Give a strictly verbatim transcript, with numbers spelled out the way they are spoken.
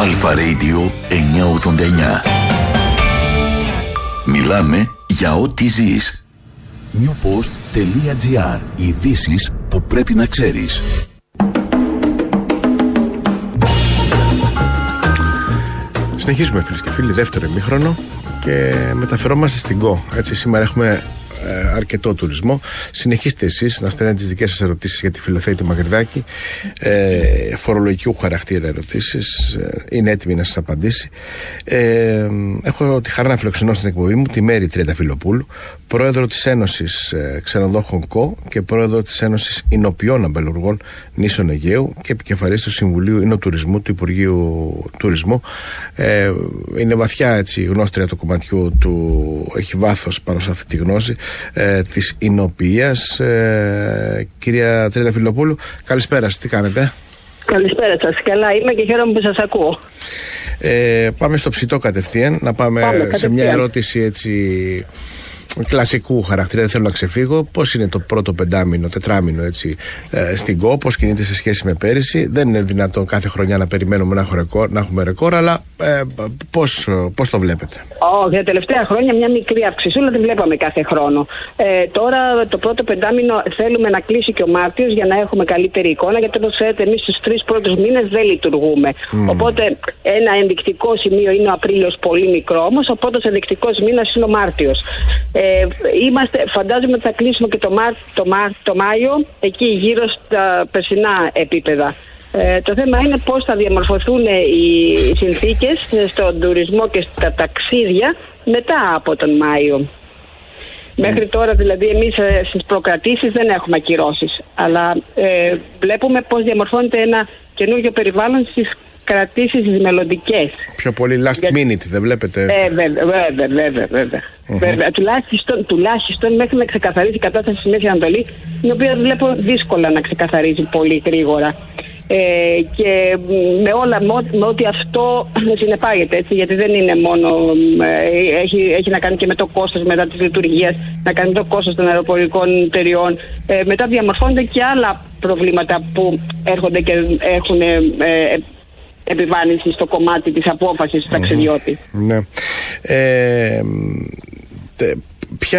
Αλφα Radio εννιακόσια ογδόντα εννιά. Μιλάμε για ό,τι ζεις. newpost.gr. Ειδήσεις που πρέπει να ξέρεις. Συνεχίζουμε, φίλες και φίλοι, δεύτερο ημίχρονο και μεταφερόμαστε στην ΚΟ. Έτσι, σήμερα έχουμε ε, αρκετό τουρισμό. Συνεχίστε εσείς να στέλνετε τις δικές σας ερωτήσεις για τη Φιλοθέητη Μαγριδάκη, ε, φορολογικού χαρακτήρα ερωτήσεις. Ε, είναι έτοιμη να σας απαντήσει. Ε, έχω τη χαρά να φιλοξενώ στην εκπομπή μου τη Μέρη Τριανταφυλοπούλου, πρόεδρο της Ένωσης ε, Ξενοδόχων ΚΟ και πρόεδρο της Ένωσης Ινοποιών Αμπελουργών Νήσων Αιγαίου και επικεφαλής του Συμβουλίου Ινοτουρισμού του Υπουργείου Τουρισμού. Ε, είναι βαθιά, έτσι, γνώστρια του κομματιού του, έχει βάθος πάνω σε αυτή τη γνώση ε, της Ινοποιίας. Ε, κυρία Τριανταφυλοπούλου, καλησπέρα σας, τι κάνετε? Καλησπέρα σας, καλά είμαι και χαίρομαι που σας ακούω. Ε, πάμε στο ψητό κατευθείαν, να πάμε, πάμε σε κατευθείαν. Μια ερώτηση έτσι κλασικού χαρακτήρα, δεν θέλω να ξεφύγω. Πώς είναι το πρώτο πεντάμινο, τετράμινο έτσι, ε, στην ΚΟ, πώς κινείται σε σχέση με πέρυσι? Δεν είναι δυνατόν κάθε χρονιά να περιμένουμε να έχουμε ρεκόρ, να έχουμε ρεκόρ αλλά ε, πώς, πώς το βλέπετε? Όχι, τα τελευταία χρόνια μια μικρή αυξησούλα την βλέπαμε κάθε χρόνο. Ε, τώρα το πρώτο πεντάμινο θέλουμε να κλείσει και ο Μάρτιος για να έχουμε καλύτερη εικόνα, γιατί όπως ξέρετε εμείς στους τρεις πρώτους μήνες δεν λειτουργούμε. Mm. Οπότε ένα ενδεικτικό σημείο είναι ο Απρίλιος, πολύ μικρό όμως, οπότε ο ενδεικτικός μήνας είναι ο Μάρτιος. Ε, είμαστε, φαντάζομαι ότι θα κλείσουμε και το, Μάρ, το, Μάρ, το Μάιο εκεί γύρω στα περσινά επίπεδα. Ε, το θέμα είναι πώς θα διαμορφωθούν οι συνθήκες στον τουρισμό και στα ταξίδια μετά από τον Μάιο. Mm. Μέχρι τώρα δηλαδή εμείς στις προκρατήσεις δεν έχουμε ακυρώσεις, αλλά ε, βλέπουμε πώς διαμορφώνεται ένα καινούργιο περιβάλλον στις κρατήσεις τις μελλοντικές. Πιο πολύ last Για... minute, δεν βλέπετε? Ε, βέβαια, βέβαια, βέβαια. βέβαια. Mm-hmm. βέβαια. Τουλάχιστον, τουλάχιστον μέχρι να ξεκαθαρίσει η κατάσταση στη Μέση Ανατολή, την οποία βλέπω δύσκολα να ξεκαθαρίζει πολύ γρήγορα. Ε, και με όλα, με ό,τι αυτό συνεπάγεται, έτσι, γιατί δεν είναι μόνο, ε, έχει, έχει να κάνει και με το κόστος μετά της λειτουργίας, να κάνει το κόστος των αεροπορικών εταιριών, ε, μετά διαμορφώνονται και άλλα προβλήματα που έρχονται και έχουν ε, ε, επιβάρυνση στο κομμάτι της απόφασης του ταξιδιώτη. Ναι. Ε, τε, ποια